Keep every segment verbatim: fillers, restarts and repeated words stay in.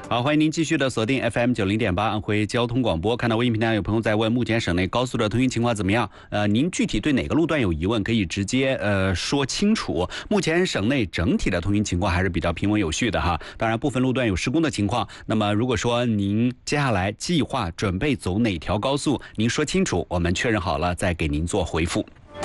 好，欢迎您继续的锁定 F M 九零点八安徽交通广播。看到微信平台有朋友在问，目前省内高速的通行情况怎么样？呃，您具体对哪个路段有疑问，可以直接呃说清楚。目前省内整体的通行情况还是比较平稳有序的哈。当然，部分路段有施工的情况。那么，如果说您接下来计划准备走哪条高速，您说清楚，我们确认好了再给您做回复。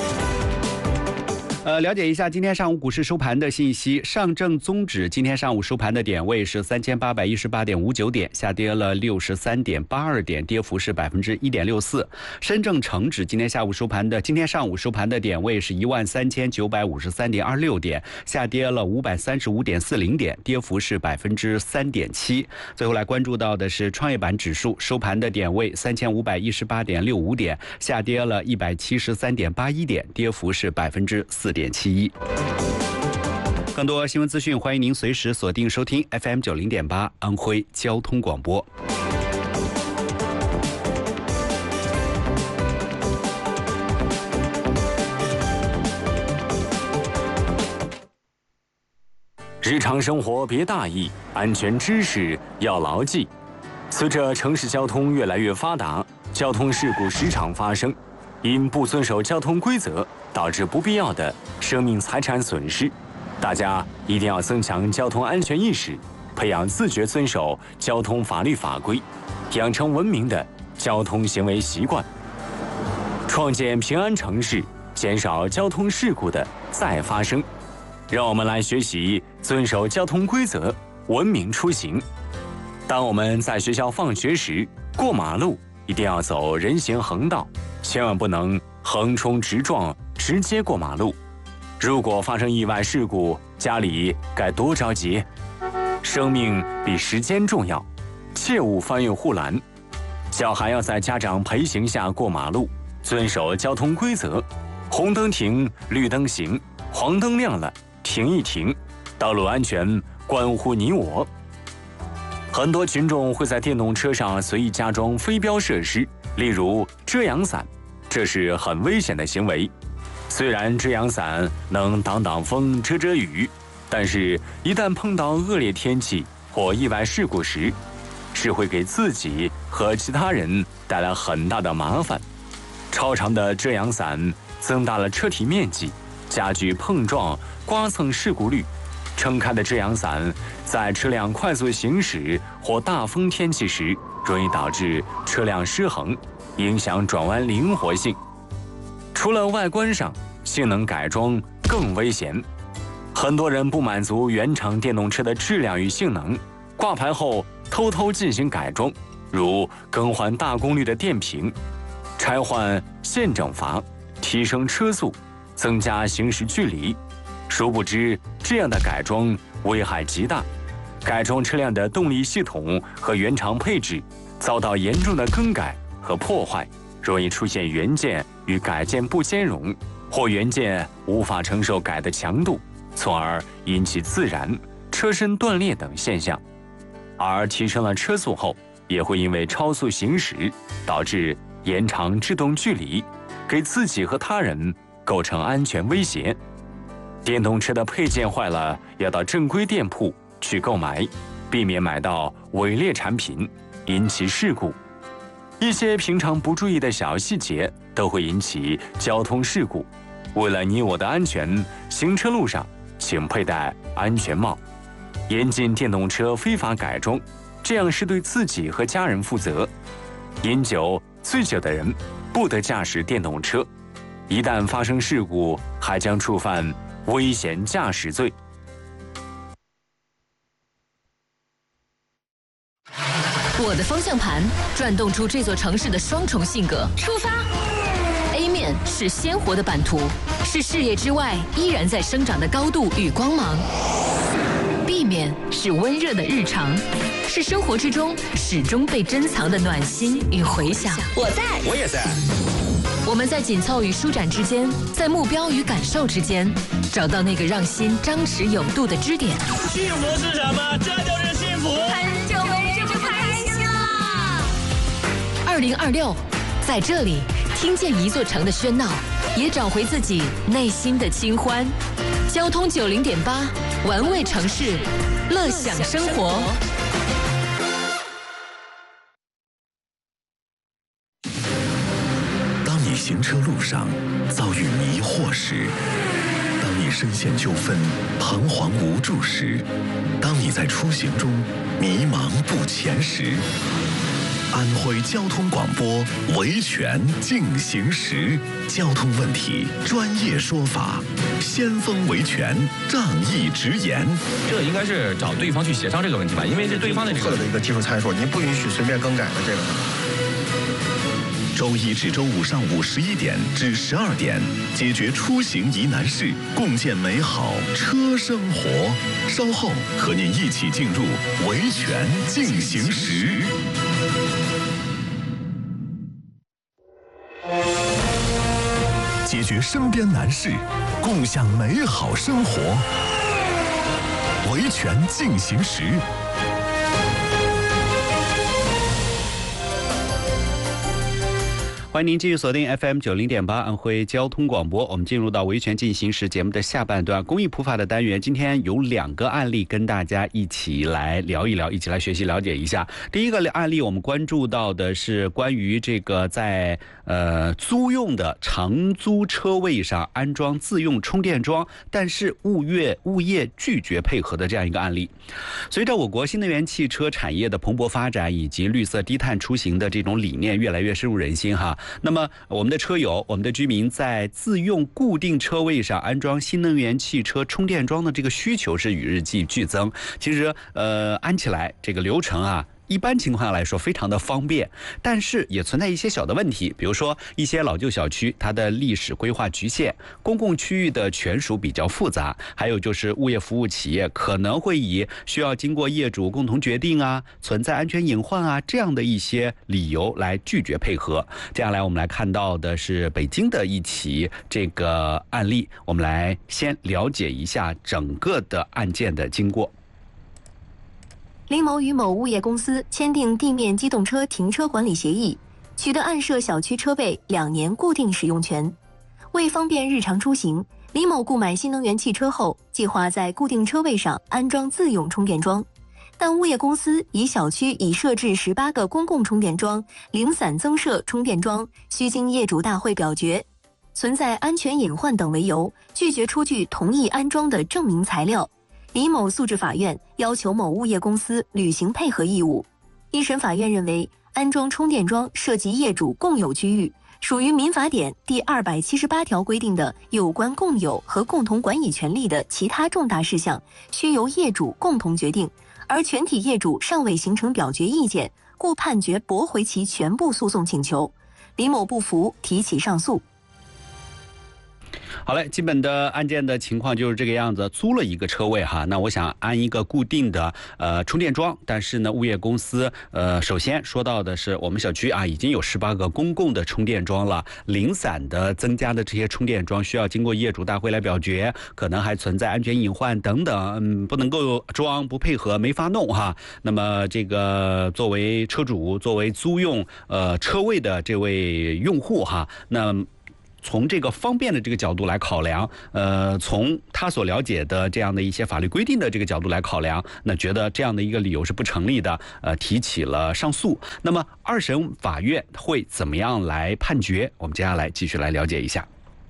呃，了解一下今天上午股市收盘的信息。上证综指今天上午收盘的点位是三千八百一十八点五九点，下跌了六十三点八二点，跌幅是百分之一点六四。深证成指今天下午收盘的今天上午收盘的点位是一万三千九百五十三点二六点，下跌了五百三十五点四零点，跌幅是百分之三点七。最后来关注到的是创业板指数收盘的点位三千五百一十八点六五点，下跌了一百七十三点八一点，跌幅是百分之四点七一。更多新闻资讯，欢迎您随时锁定收听 F M 九零点八安徽交通广播。 日常生活别大意，安全知识要牢记。随着城市交通越来越发达，交通事故时常发生，因不遵守交通规则，导致不必要的生命财产损失。大家一定要增强交通安全意识，培养自觉遵守交通法律法规，养成文明的交通行为习惯，创建平安城市，减少交通事故的再发生。让我们来学习遵守交通规则，文明出行。当我们在学校放学时，过马路一定要走人行横道，千万不能横冲直撞，直接过马路。如果发生意外事故，家里该多着急。生命比时间重要，切勿翻越护栏。小孩要在家长陪行下过马路，遵守交通规则。红灯停，绿灯行，黄灯亮了停一停。道路安全关乎你我。很多群众会在电动车上随意加装飞标设施，例如遮阳伞，这是很危险的行为。虽然遮阳伞能挡挡风、遮遮雨，但是一旦碰到恶劣天气或意外事故时，是会给自己和其他人带来很大的麻烦。超长的遮阳伞增大了车体面积，加剧碰撞、刮蹭事故率。撑开的遮阳伞在车辆快速行驶或大风天气时，容易导致车辆失衡，影响转弯灵活性。除了外观上，性能改装更危险。很多人不满足原厂电动车的质量与性能，挂牌后偷偷进行改装，如更换大功率的电瓶、拆换线整阀、提升车速、增加行驶距离。殊不知，这样的改装危害极大，改装车辆的动力系统和原厂配置遭到严重的更改和破坏，容易出现原件与改件不兼容，或原件无法承受改的强度，从而引起自燃、车身断裂等现象。而提升了车速后，也会因为超速行驶导致延长制动距离，给自己和他人构成安全威胁。电动车的配件坏了，要到正规店铺去购买，避免买到伪劣产品，引起事故。一些平常不注意的小细节都会引起交通事故。为了你我的安全，行车路上请佩戴安全帽。严禁电动车非法改装，这样是对自己和家人负责。饮酒、醉酒的人不得驾驶电动车，一旦发生事故，还将触犯危险驾驶罪。 我的方向盘转动出这座城市的双重性格。出发 A 面是鲜活的版图，是视野之外依然在生长的高度与光芒。B 面是温热的日常，是生活之中始终被珍藏的暖心与回响。 我在， 我也在。 我们在紧凑与舒展之间，在目标与感受之间，找到那个让心张弛有度的支点。 幸福是什么？这就是幸福。 很久没这么开心了。 二零二六，在这里听见一座城的喧闹，也找回自己内心的清欢。交通九零点八，玩味城市，乐享生活。 行车路上遭遇迷惑时，当你深陷纠纷、彷徨无助时，当你在出行中迷茫不前时，安徽交通广播维权进行时，交通问题专业说法，先锋维权仗义直言。 这应该是找对方去协商这个问题吧，因为这对方的这个的一个技术参数，您不允许随便更改的这个。 周一至周五上午十一点至十二点，解决出行疑难事，共建美好车生活。稍后和您一起进入维权进行时。解决身边难事，共享美好生活。维权进行时。 欢迎您继续锁定 F M 九零点八安徽交通广播。我们进入到维权进行时节目的下半段，公益普法的单元。今天有两个案例跟大家一起来聊一聊，一起来学习了解一下。第一个案例我们关注到的是关于这个在呃租用的长租车位上安装自用充电桩，但是物业物业拒绝配合的这样一个案例。随着我国新能源汽车产业的蓬勃发展，以及绿色低碳出行的这种理念越来越深入人心哈。那么我们的车友我们的居民在自用固定车位上安装新能源汽车充电桩的这个需求是与日俱剧增。其实呃安起来这个流程啊，一般情况下来说非常的方便，但是也存在一些小的问题，比如说一些老旧小区它的历史规划局限，公共区域的权属比较复杂，还有就是物业服务企业可能会以需要经过业主共同决定啊，存在安全隐患啊这样的一些理由来拒绝配合。接下来我们来看到的是北京的一起这个案例，我们来先了解一下整个的案件的经过。 林某与某物业公司签订地面机动车停车管理协议，取得暗设小区车位两年固定使用权。为方便日常出行，林某购买新能源汽车后，计划在固定车位上安装自用充电桩。但物业公司以小区已设置十八个公共充电桩，零散增设充电桩需经业主大会表决，存在安全隐患等为由，拒绝出具同意安装的证明材料。李某诉至法院，要求某物业公司履行配合义务。一审法院认为，安装充电桩涉及业主共有区域，属于民法典第二百七十八条规定的有关共有和共同管理权利的其他重大事项，需由业主共同决定，而全体业主尚未形成表决意见，故判决驳回其全部诉讼请求。李某不服，提起上诉。 好嘞，基本的案件的情况就是这个样子，租了一个车位哈，那我想安一个固定的呃充电桩，但是呢，物业公司呃首先说到的是我们小区啊已经有十八个公共的充电桩了，零散的增加的这些充电桩需要经过业主大会来表决，可能还存在安全隐患等等，嗯，不能够装，不配合，没法弄哈。那么这个作为车主，作为租用呃车位的这位用户哈，那从这个方便的这个角度来考量，呃，从他所了解的这样的一些法律规定的这个角度来考量，那觉得这样的一个理由是不成立的，呃，提起了上诉。那么二审法院会怎么样来判决？我们接下来继续来了解一下。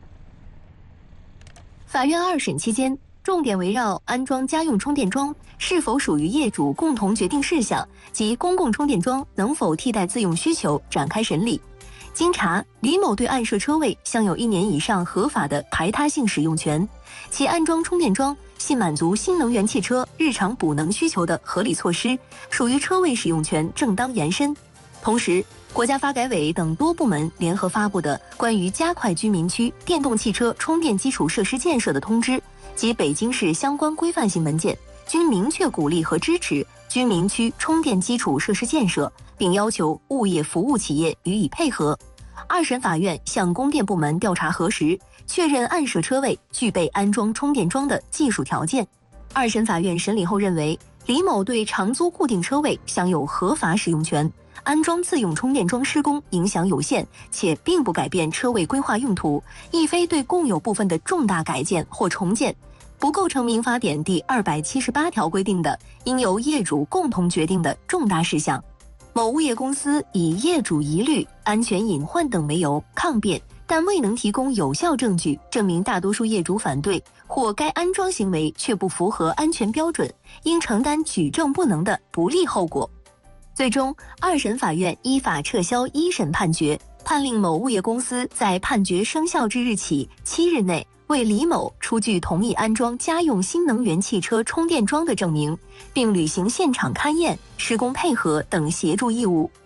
法院二审期间，重点围绕安装家用充电桩是否属于业主共同决定事项及公共充电桩能否替代自用需求展开审理。经查，李某对暗设车位享有一年以上合法的排他性使用权，其安装充电桩系满足新能源汽车日常补能需求的合理措施，属于车位使用权正当延伸。同时，国家发改委等多部门联合发布的关于加快居民区电动汽车充电基础设施建设的通知及北京市相关规范性文件，均明确鼓励和支持居民区充电基础设施建设，并要求物业服务企业予以配合。二审法院向供电部门调查核实，确认暗设车位具备安装充电桩的技术条件。二审法院审理后认为，李某对长租固定车位享有合法使用权，安装自用充电桩施工影响有限，且并不改变车位规划用途，亦非对共有部分的重大改建或重建，不构成民法典第二百七十八条规定的应由业主共同决定的重大事项。某物业公司以业主疑虑、安全隐患等为由抗辩， 但未能提供有效证据证明大多数业主反对或该安装行为却不符合安全标准，应承担举证不能的不利后果。最终，二审法院依法撤销一审判决，判令某物业公司在判决生效之日起七日内为李某出具同意安装家用新能源汽车充电桩的证明，并履行现场勘验、施工配合等协助义务。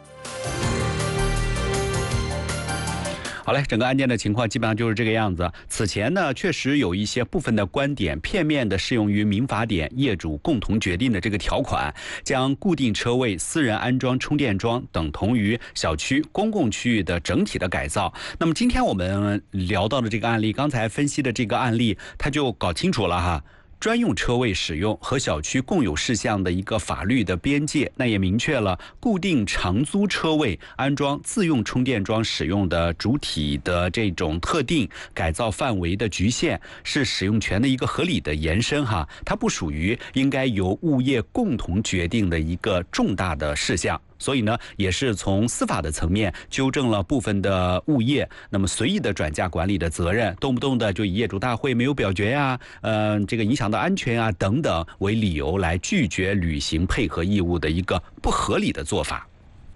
好嘞，整个案件的情况基本上就是这个样子。此前呢，确实有一些部分的观点片面的适用于民法典业主共同决定的这个条款，将固定车位、私人安装充电桩等同于小区公共区域的整体的改造。那么今天我们聊到的这个案例，刚才分析的这个案例，它就搞清楚了哈。专用车位使用和小区共有事项的一个法律的边界，那也明确了固定长租车位安装自用充电桩使用的主体的这种特定改造范围的局限，是使用权的一个合理的延伸哈，它不属于应该由物业共同决定的一个重大的事项。所以呢，也是从司法的层面纠正了部分的物业那么随意的转嫁管理的责任，动不动的就以业主大会没有表决呀、呃，这个影响到安全啊等等为理由来拒绝履行配合义务的一个不合理的做法。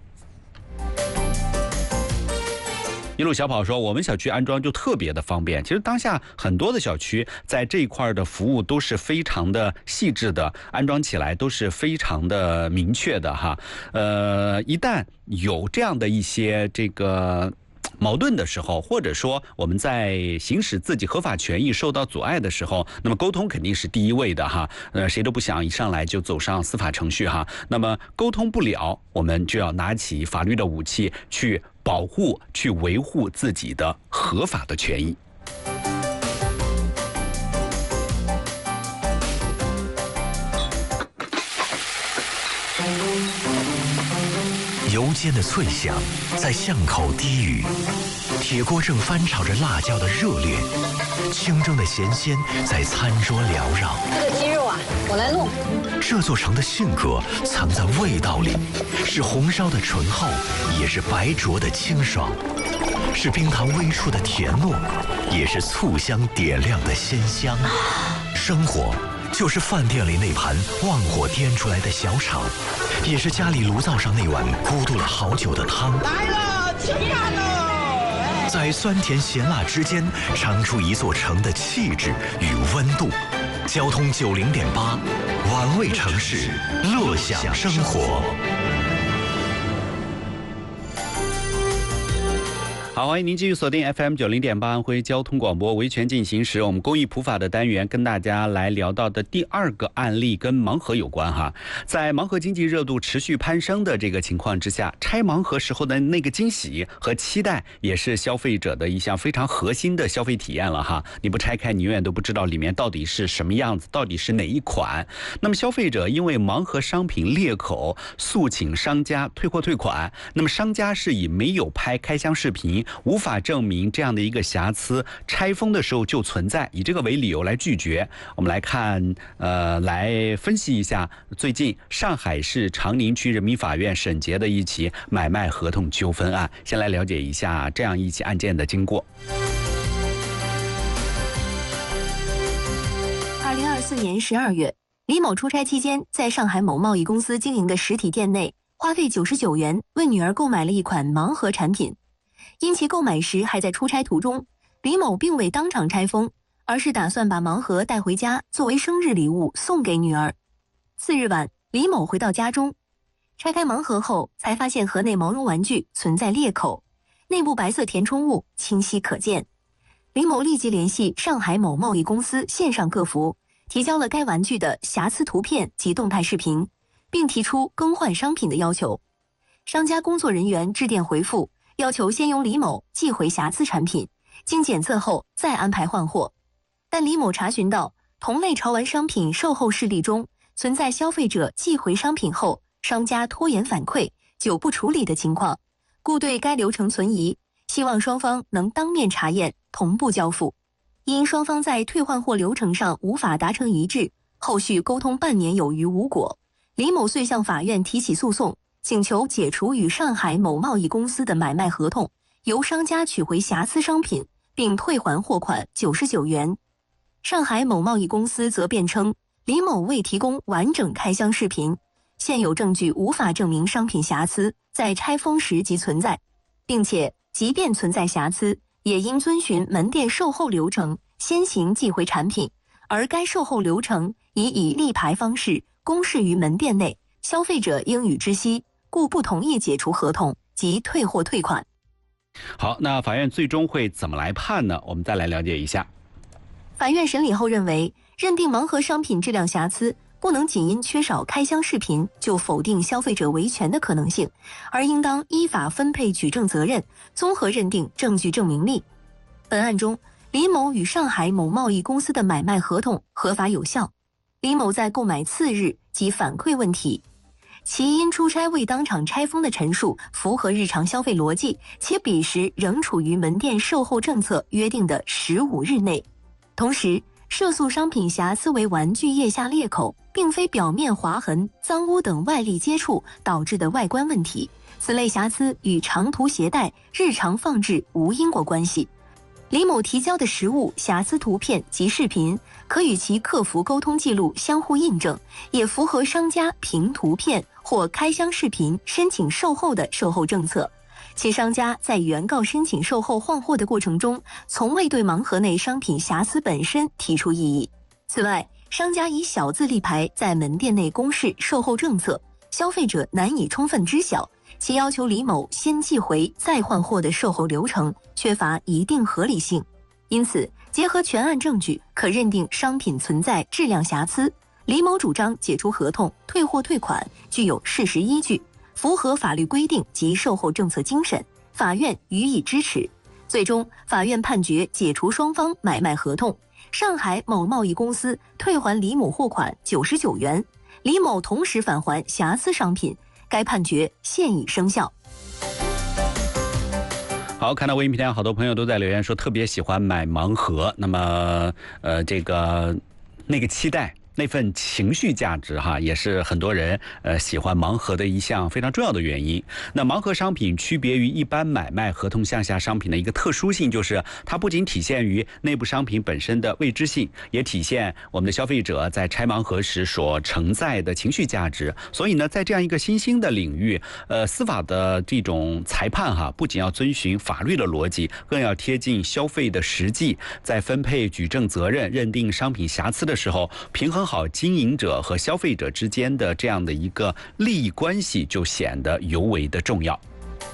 一路小跑说，我们小区安装就特别的方便。其实当下很多的小区在这一块的服务都是非常的细致的，安装起来都是非常的明确的哈。呃，一旦有这样的一些这个矛盾的时候，或者说我们在行使自己合法权益受到阻碍的时候，那么沟通肯定是第一位的哈。呃，谁都不想一上来就走上司法程序哈。那么沟通不了，我们就要拿起法律的武器去保护、去维护自己的合法的权益。 油煎的脆响在巷口低语，铁锅正翻炒着辣椒的热烈，清蒸的咸鲜在餐桌缭绕。 这个鸡肉啊，我来弄。 这座城的性格藏在味道里，是红烧的醇厚，也是白灼的清爽，是冰糖微出的甜糯，也是醋香点亮的鲜香。生活就是饭店里那盘旺火颠出来的小炒，也是家里炉灶上那碗咕嘟了好久的汤。 来了，吃饭了！ 在酸甜咸辣之间，尝出一座城的气质与温度。交通九零点八，玩味城市，乐享生活。 好，欢迎您继续锁定 F M 九零点八安徽交通广播维权进行时，我们公益普法的单元跟大家来聊到的第二个案例跟盲盒有关哈。在盲盒经济热度持续攀升的这个情况之下，拆盲盒时候的那个惊喜和期待也是消费者的一项非常核心的消费体验了哈。你不拆开，你永远都不知道里面到底是什么样子，到底是哪一款。那么消费者因为盲盒商品裂口，诉请商家退货退款，那么商家是以没有拍开箱视频，无法证明这样的一个瑕疵，拆封的时候就存在，以这个为理由来拒绝。我们来看，呃，来分析一下最近上海市长宁区人民法院审结的一起买卖合同纠纷案。先来了解一下这样一起案件的经过。 二零二四年十二月，李某出差期间，在上海某贸易公司经营的实体店内，花费九十九元为女儿购买了一款盲盒产品。因其购买时还在出差途中，李某并未当场拆封，而是打算把盲盒带回家作为生日礼物送给女儿。次日晚，李某回到家中，拆开盲盒后，才发现盒内毛绒玩具存在裂口，内部白色填充物清晰可见。李某立即联系上海某贸易公司线上客服，提交了该玩具的瑕疵图片及动态视频，并提出更换商品的要求。商家工作人员致电回复，要求先由李某寄回瑕疵产品，经检测后再安排换货。但李某查询到同类潮玩商品售后事例中存在消费者寄回商品后商家拖延反馈、久不处理的情况，故对该流程存疑，希望双方能当面查验，同步交付。因双方在退换货流程上无法达成一致，后续沟通半年有余无果，李某遂向法院提起诉讼，请求解除与上海某贸易公司的买卖合同， 由商家取回瑕疵商品，并退还货款九十九元。上海某贸易公司则辩称，李某未提供完整开箱视频，现有证据无法证明商品瑕疵在拆封时即存在，并且即便存在瑕疵，也应遵循门店售后流程先行寄回产品，而该售后流程已以立牌方式公示于门店内，消费者应予知悉，故不同意解除合同及退货退款。 好，那法院最终会怎么来判呢？我们再来了解一下。 法院审理后认为，认定盲盒商品质量瑕疵不能仅因缺少开箱视频就否定消费者维权的可能性，而应当依法分配举证责任，综合认定证据证明力。本案中，李某与上海某贸易公司的买卖合同合法有效，李某在购买次日即反馈问题，其因出差未当场拆封的陈述符合日常消费逻辑，且彼时仍处于门店售后政策约定的十五日内。同时，涉诉商品瑕疵为玩具腋下裂口，并非表面划痕、脏污等外力接触导致的外观问题，此类瑕疵与长途携带、日常放置无因果关系。李某提交的实物瑕疵图片及视频可与其客服沟通记录相互印证，也符合商家凭图片或开箱视频申请售后的售后政策。其商家在原告申请售后换货的过程中，从未对盲盒内商品瑕疵本身提出异议。此外，商家以小字立牌在门店内公示售后政策，消费者难以充分知晓，其要求李某先寄回再换货的售后流程缺乏一定合理性。因此，结合全案证据，可认定商品存在质量瑕疵，李某主张解除合同、退货退款具有事实依据，符合法律规定及售后政策精神，法院予以支持。最终，法院判决解除双方买卖合同，上海某贸易公司退还李某货款九十九元，李某同时返还瑕疵商品，该判决现已生效。 好，看到微信平台好多朋友都在留言说特别喜欢买盲盒，那么呃这个那个期待那份情绪价值哈，也是很多人呃喜欢盲盒的一项非常重要的原因。那盲盒商品区别于一般买卖合同项下商品的一个特殊性，就是它不仅体现于内部商品本身的未知性，也体现我们的消费者在拆盲盒时所承载的情绪价值。所以呢，在这样一个新兴的领域，呃，司法的这种裁判哈，不仅要遵循法律的逻辑，更要贴近消费的实际，在分配举证责任、认定商品瑕疵的时候，平衡好经营者和消费者之间的这样的一个利益关系，就显得尤为的重要。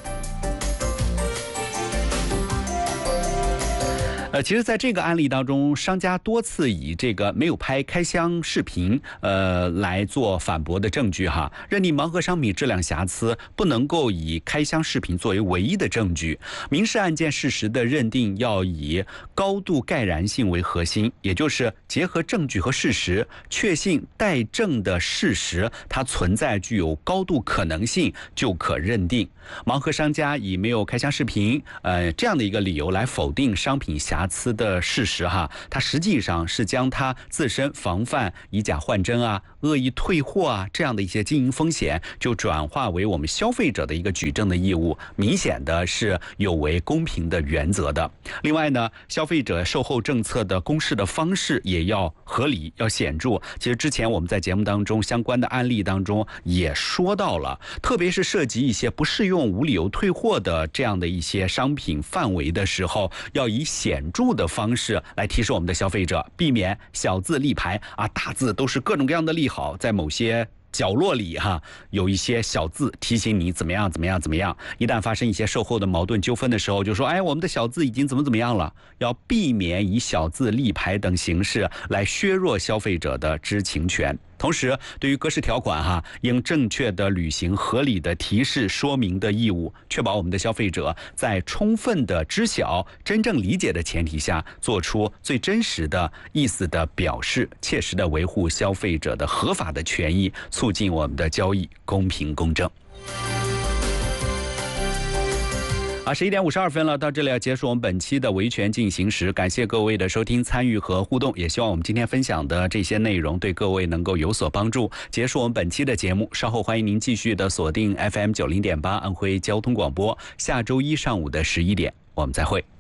呃，其实在这个案例当中，商家多次以这个没有拍开箱视频呃来做反驳的证据哈，认定盲盒商品质量瑕疵不能够以开箱视频作为唯一的证据。民事案件事实的认定要以高度盖然性为核心，也就是结合证据和事实，确信待证的事实它存在具有高度可能性，就可认定。盲盒商家以没有开箱视频呃这样的一个理由来否定商品瑕疵的事实哈，它实际上是将它自身防范以假换真啊、恶意退货啊这样的一些经营风险，就转化为我们消费者的一个举证的义务，明显的是有违公平的原则的。另外呢，消费者售后政策的公示的方式也要合理、要显著。其实之前我们在节目当中相关的案例当中也说到了，特别是涉及一些不适用无理由退货的这样的一些商品范围的时候，要以显著的方式来提示我们的消费者，避免小字立牌啊，大字都是各种各样的利好，在某些角落里哈，有一些小字提醒你怎么样怎么样怎么样。一旦发生一些售后的矛盾纠纷的时候，就说哎，我们的小字已经怎么怎么样了，要避免以小字立牌等形式来削弱消费者的知情权。同时，对于格式条款哈，应正确的履行合理的提示说明的义务，确保我们的消费者在充分的知晓、真正理解的前提下，做出最真实的意思的表示，切实的维护消费者的合法的权益，促进我们的交易公平公正。 啊，十一点五十二分了，到这里要结束我们本期的维权进行时，感谢各位的收听、参与和互动，也希望我们今天分享的这些内容对各位能够有所帮助。结束我们本期的节目，稍后欢迎您继续的锁定 F M 九零点八安徽交通广播，下周一上午的十一点，我们再会。